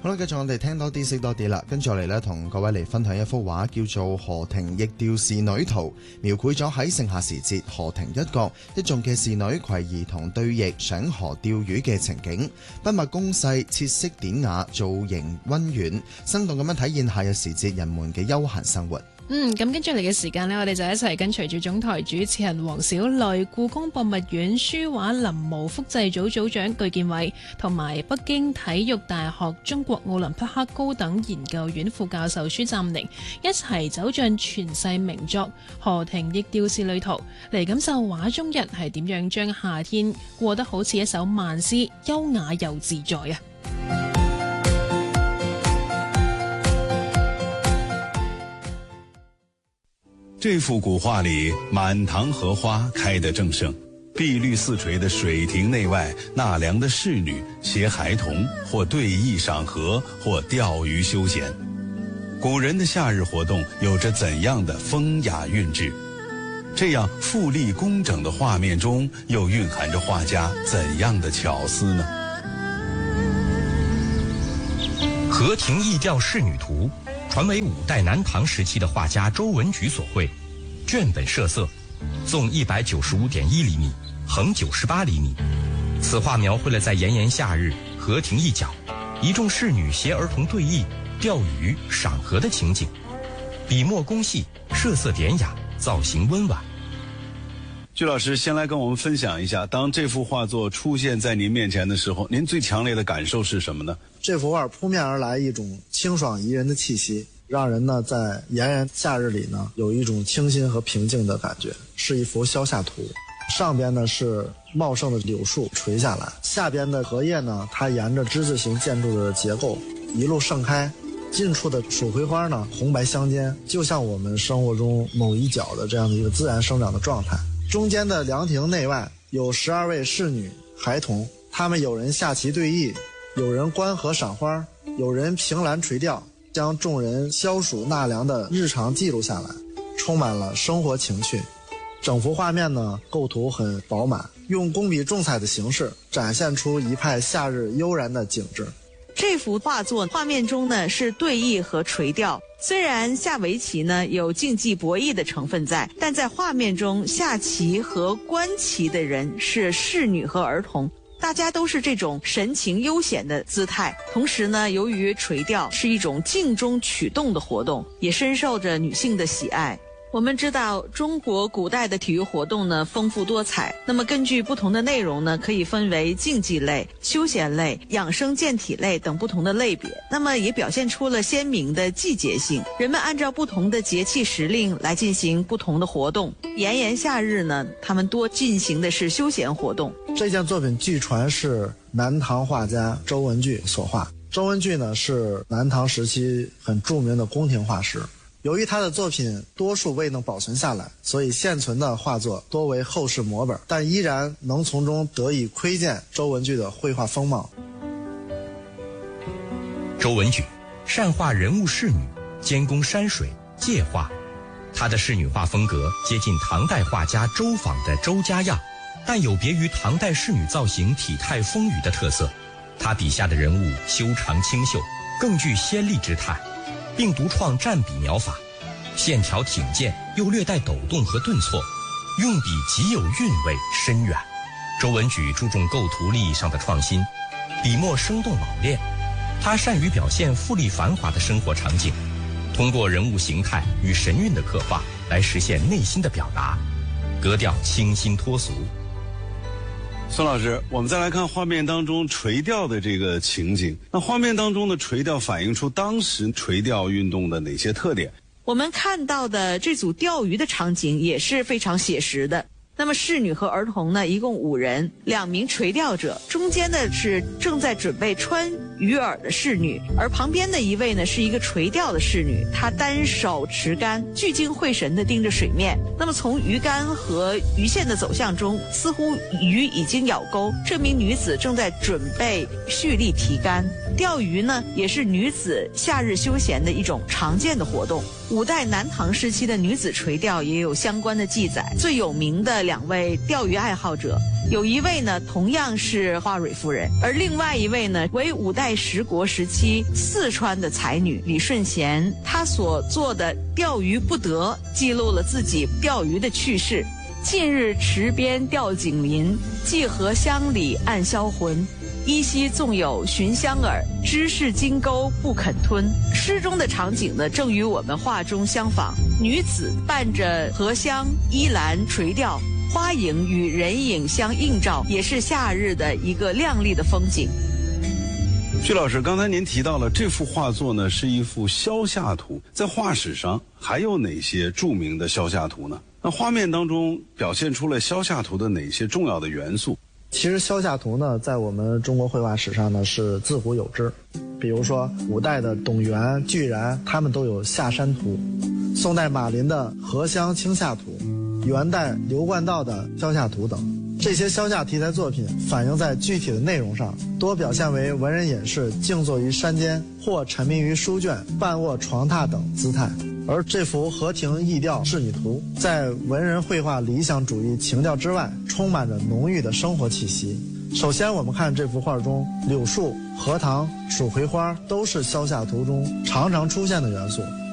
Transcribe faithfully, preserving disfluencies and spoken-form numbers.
好啦，繼續我哋聽多啲識多啲啦，跟住落嚟呢，同各位嚟分享一幅畫，叫做《河亭逆釣仕女圖》，描繪咗喺盛夏時節河亭一角一眾嘅仕女攜兒童對弈上河釣魚嘅情景，筆墨工細，設色典雅，造型溫軟，生動咁樣體現夏日時節人們嘅休閒生活。 嗯，咁跟住嚟嘅時間呢，我哋就一齊跟隨住總台主持人黃小蕾、故宮博物院書畫臨摹複製組組長據建偉同埋北京體育大學中國奧林匹克高等研究院副教授舒湛寧一齊走進傳世名作《河亭逆釣仕女圖》，嚟感受畫中人係點樣將夏天過得好似一首慢詩，優雅又自在啊！ 这幅古画里，满堂荷花开得正盛，碧绿四垂的水亭内外，纳凉的侍女携孩童，或对弈赏荷，或钓鱼休闲。古人的夏日活动有着怎样的风雅韵致？这样富丽工整的画面中，又蕴含着画家怎样的巧思呢？ 《河亭逸钓仕女图》传为五代南唐时期的画家周文举所绘，卷本设色，纵一百九十五点一厘米，横九十八厘米。此画描绘了在炎炎夏日，河亭一角，一众侍女携儿童对弈、钓鱼、赏荷的情景，笔墨工细，设色典雅，造型温婉。 据老师先来跟我们分享一下，当这幅画作出现在您面前的时候，您最强烈的感受是什么呢？ 这幅画扑面而来一种清爽宜人的气息，让人呢在炎炎夏日里呢有一种清新和平静的感觉，是一幅消夏图。上边呢是茂盛的柳树垂下来，下边的荷叶呢它沿着之字形建筑的结构一路盛开，近处的蜀葵花呢红白相间，就像我们生活中某一角的这样的一个自然生长的状态。中间的凉亭内外有十二位侍女孩童，他们有人下棋对弈，有人观荷赏花，有人凭栏垂钓，将众人消暑纳凉的日常记录下来，充满了生活情趣。整幅画面呢构图很饱满，用工笔重彩的形式展现出一派夏日悠然的景致。 这幅画作画面中呢是对弈和垂钓，虽然下围棋呢有竞技博弈的成分在，但在画面中下棋和观棋的人是侍女和儿童，大家都是这种神情悠闲的姿态。同时呢，由于垂钓是一种静中取动的活动，也深受着女性的喜爱。我们知道中国古代的体育活动呢丰富多彩，那么根据不同的内容呢可以分为竞技类、休闲类、养生健体类等不同的类别，那么也表现出了鲜明的季节性，人们按照不同的节气时令来进行不同的活动。炎炎夏日呢，他们多进行的是休闲活动。 这件作品据传是南唐画家周文具所画。周文具呢是南唐时期很著名的宫廷画师，由于他的作品多数未能保存下来，所以现存的画作多为后世摹本，但依然能从中得以窥见周文具的绘画风貌。 周文举善画人物仕女，兼工山水界画，他的仕女画风格接近唐代画家周昉的周家样，但有别于唐代仕女造型体态丰腴的特色。他笔下的人物修长清秀，更具仙丽之态，并独创蘸笔描法，线条挺健又略带抖动和顿挫，用笔极有韵味深远。周文举注重构图立意上的创新，笔墨生动老练，他善于表现富丽繁华的生活场景，通过人物形态与神韵的刻画来实现内心的表达，格调清新脱俗。 孙老师，我们再来看画面当中垂钓的这个情景。那画面当中的垂钓反映出当时垂钓运动的哪些特点？ 我们看到的这组钓鱼的场景也是非常写实的。那么侍女和儿童呢，一共五人，两名垂钓者，中间的是正在准备穿鱼饵的侍女，而旁边的一位呢是一个垂钓的侍女，她单手持竿，聚精会神地盯着水面。那么从鱼竿和鱼线的走向中，似乎鱼已经咬钩，这名女子正在准备蓄力提竿。钓鱼呢，也是女子夏日休闲的一种常见的活动。五代南唐时期的女子垂钓也有相关的记载，最有名的两位钓鱼爱好者， 有一位呢同样是花蕊夫人，而另外一位呢为五代十国时期四川的才女李顺贤，她所做的钓鱼不得记录了自己钓鱼的趣事。近日池边钓景林，寄荷乡里暗销魂。依稀纵有寻香耳，知是金钩不肯吞。诗中的场景呢，正与我们画中相仿。女子伴着荷香依兰垂钓，花影与人影相映照，也是夏日的一个亮丽的风景。 徐老师，刚才您提到了这幅画作呢是一幅消夏图，在画史上还有哪些著名的消夏图呢？那画面当中表现出了消夏图的哪些重要的元素？ 其实消夏图呢，在我们中国绘画史上呢是自古有之，比如说五代的董源、巨然，他们都有夏山图；宋代马林的荷香清夏图，元代刘冠道的消夏图等。这些消夏题材作品反映在具体的内容上，多表现为文人隐士静坐于山间，或沉迷于书卷、半卧床榻等姿态。而这幅荷亭逸钓仕女图，在文人绘画理想主义情调之外，充满着浓郁的生活气息。首先我们看这幅画中，柳树、荷塘、蜀葵花都是消夏图中常常出现的元素。